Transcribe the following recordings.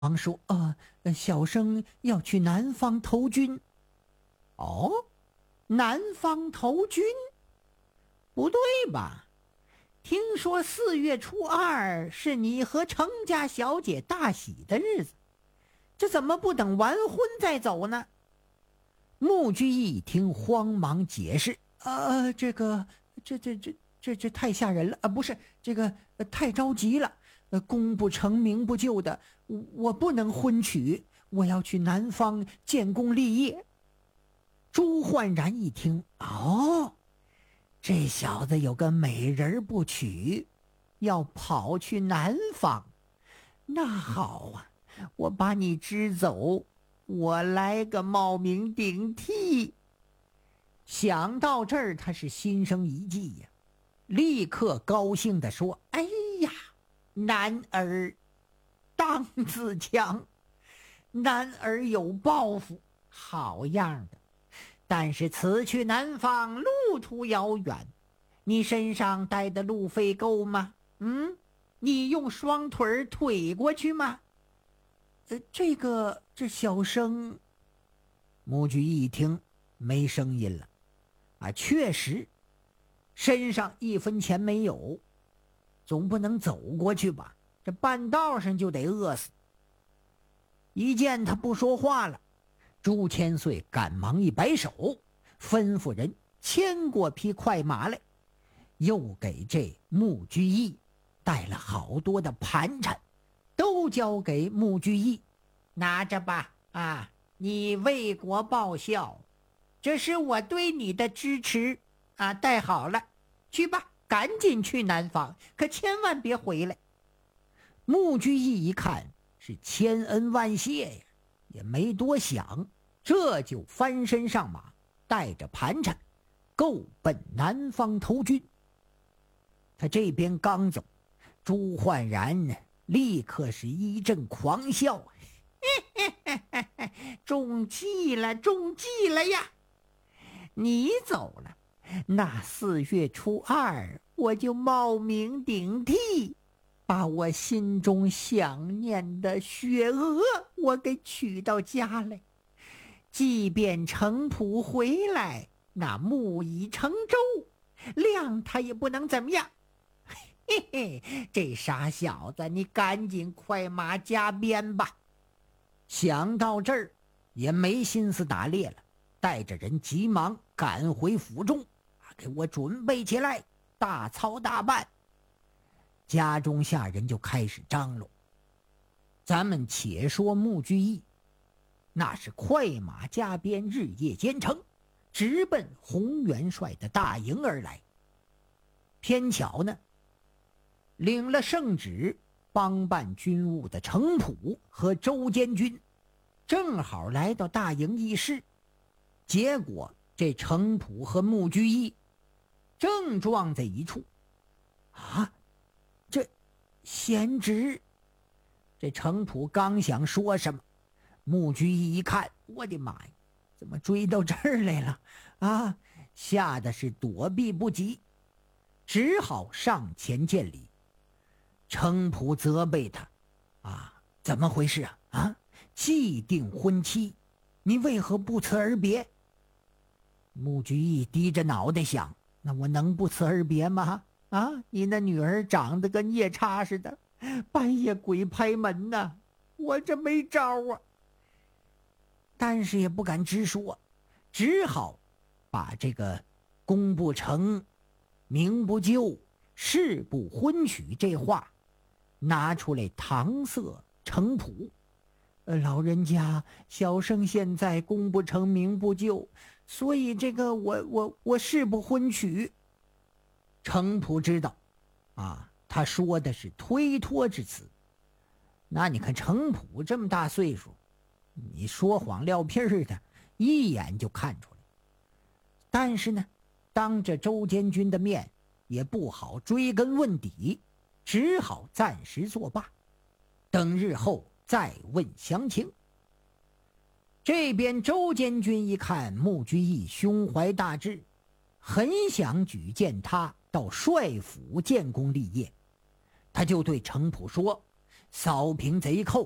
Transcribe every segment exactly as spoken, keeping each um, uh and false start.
忙说：呃，小生要去南方投军。哦，南方投军？不对吧？听说四月初二是你和程家小姐大喜的日子，这怎么不等完婚再走呢？穆居易一听，慌忙解释：呃，这个，这这这这这太吓人了啊！不是这个、呃、太着急了，呃，功不成名不就的，我我不能婚娶，我要去南方建功立业。朱焕然一听，哦，这小子有个美人不娶，要跑去南方。那好啊，我把你支走，我来个冒名顶替。想到这儿，他是心生一计呀，立刻高兴地说：哎呀，男儿当自强，男儿有抱负，好样的。但是此去南方路途遥远，你身上带的路费够吗？嗯，你用双腿推过去吗？呃，这个这小生，穆居易一听没声音了。啊，确实，身上一分钱没有，总不能走过去吧？这半道上就得饿死。一见他不说话了，朱千岁赶忙一摆手，吩咐人牵过匹快马来，又给这穆居易带了好多的盘缠，都交给穆居易，拿着吧，啊，你为国报效，这是我对你的支持啊！带好了，去吧，赶紧去南方，可千万别回来。穆居易一看是千恩万谢呀，也没多想，这就翻身上马，带着盘缠，够奔南方投军。他这边刚走，朱焕然立刻是一阵狂笑，嘿嘿嘿嘿，中计了，中计了呀！你走了，那四月初二我就冒名顶替，把我心中想念的雪娥我给娶到家来。即便程普回来，那木已成舟，谅他也不能怎么样。嘿嘿，这傻小子，你赶紧快马加鞭吧。想到这儿，也没心思打猎了，带着人急忙赶回府中，给我准备起来，大操大办。家中下人就开始张罗。咱们且说穆居易，那是快马加鞭，日夜兼程，直奔洪元帅的大营而来。偏巧呢，领了圣旨帮办军务的程普和周监军正好来到大营议事，结果这程普和穆居易正撞在一处。啊，这贤侄！这程普刚想说什么，穆居易一看，我的妈呀，怎么追到这儿来了啊？吓得是躲避不及，只好上前见礼。程普责备他：啊，怎么回事啊？啊，既定婚期，你为何不辞而别？穆居易低着脑袋想：那我能不辞而别吗？啊，你那女儿长得跟夜叉似的，半夜鬼拍门呐，我这没招啊。但是也不敢直说，只好把这个功不成名不就，誓不婚娶这话拿出来搪塞程普。呃，老人家，小生现在功不成名不就，所以这个我我我誓不婚娶。程普知道啊，他说的是推脱之词。那你看程普这么大岁数，你说谎撂屁儿的，一眼就看出来。但是呢，当着周监军的面，也不好追根问底，只好暂时作罢，等日后再问详情。这边周监军一看穆居易胸怀大志，很想举荐他到帅府建功立业，他就对程普说：扫平贼寇，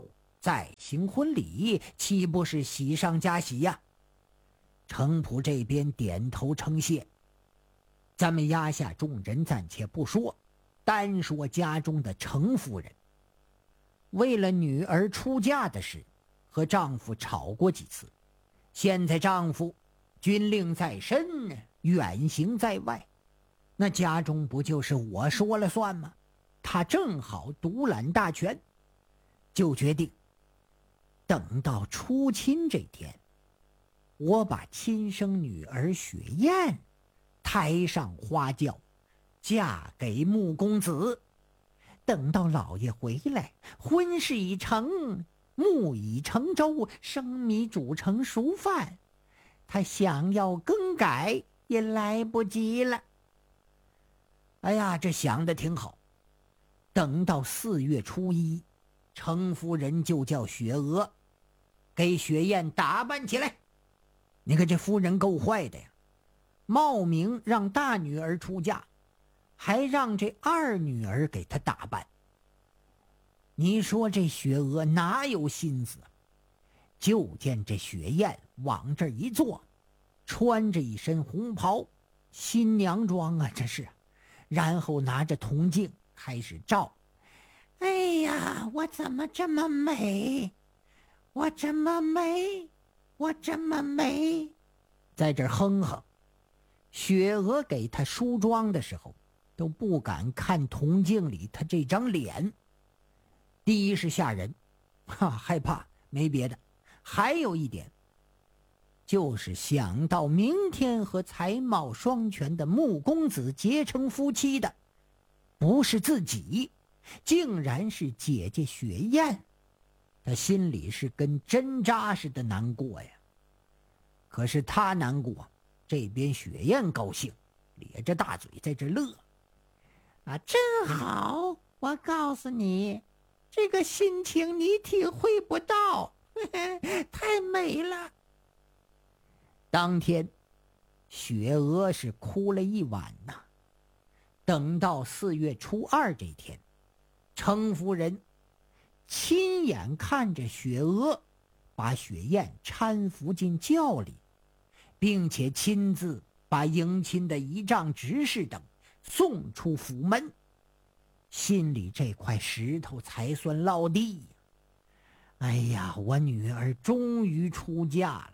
再行婚礼，岂不是喜上加喜呀？程普这边点头称谢。咱们压下众人暂且不说，单说家中的程夫人，为了女儿出嫁的事，和丈夫吵过几次。现在丈夫军令在身，远行在外，那家中不就是我说了算吗？他正好独揽大权，就决定等到出亲这天，我把亲生女儿雪雁抬上花轿，嫁给穆公子。等到老爷回来，婚事已成，木已成舟，生米煮成熟饭，他想要更改也来不及了。哎呀，这想得挺好。等到四月初一，程夫人就叫雪娥给雪雁打扮起来。你看这夫人够坏的呀，冒名让大女儿出嫁，还让这二女儿给她打扮。你说这雪娥哪有心思？就见这雪雁往这一坐，穿着一身红袍，新娘装啊，这是，然后拿着铜镜开始照。哎呀，我怎么这么美？我这么美，我这么美，在这哼哼。雪娥给她梳妆的时候，都不敢看铜镜里她这张脸。第一是吓人，哈，害怕，没别的。还有一点，就是想到明天和才貌双全的穆公子结成夫妻的，不是自己，竟然是姐姐雪雁，他心里是跟针扎似的难过呀。可是他难过，这边雪雁高兴，咧着大嘴在这乐。啊，真好！我告诉你，这个心情你体会不到，太美了。当天，雪娥是哭了一晚呐。等到四月初二这天，程夫人亲眼看着雪娥把雪雁搀扶进轿里，并且亲自把迎亲的仪仗执事等送出府门，心里这块石头才算落地。哎呀，我女儿终于出嫁了。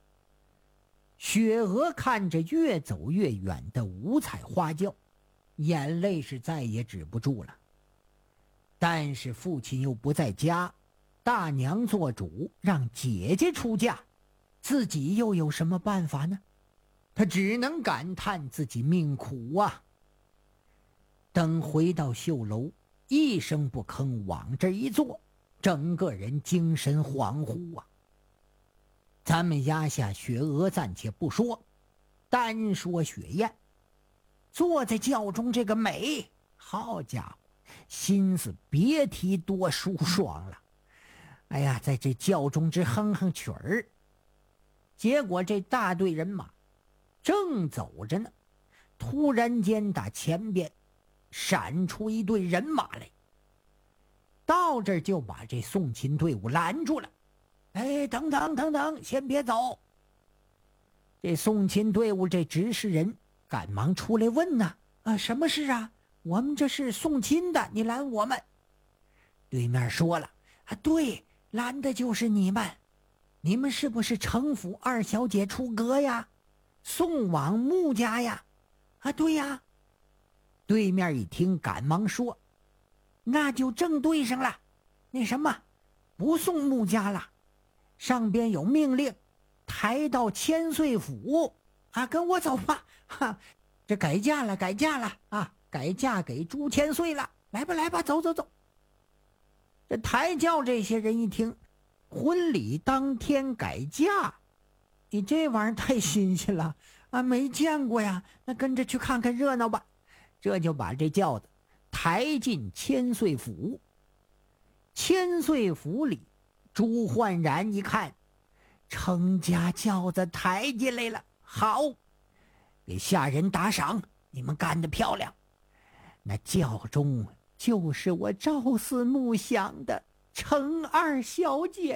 雪娥看着越走越远的五彩花轿，眼泪是再也止不住了。但是父亲又不在家，大娘做主让姐姐出嫁，自己又有什么办法呢？他只能感叹自己命苦啊。等回到绣楼，一声不吭往这一坐，整个人精神恍惚啊。咱们压下雪娥暂且不说，单说雪雁坐在轿中这个美，好家伙，心思别提多舒爽了。哎呀，在这轿中之哼哼曲儿。结果这大队人马正走着呢，突然间打前边闪出一队人马来，到这儿就把这送亲队伍拦住了。哎，等等等等，先别走。这送亲队伍这执事人赶忙出来问呐，啊，什么事啊？我们这是送亲的，你拦我们。对面说了，啊，对，拦的就是你们。你们是不是程府二小姐出阁呀？送往穆家呀？啊，对呀。对面一听，赶忙说，那就正对上了。那什么，不送穆家了，上边有命令，抬到千岁府啊，跟我走吧。哈，这改嫁了，改嫁了啊，改嫁给朱千岁了。来吧，来吧，走走走。这抬轿这些人一听，婚礼当天改嫁，你这玩意儿太新鲜了啊，没见过呀。那跟着去看看热闹吧。这就把这轿子抬进千岁府。千岁府里，朱焕然一看，程家轿子抬进来了，好，给下人打赏，你们干得漂亮。那轿中就是我朝思暮想的程二小姐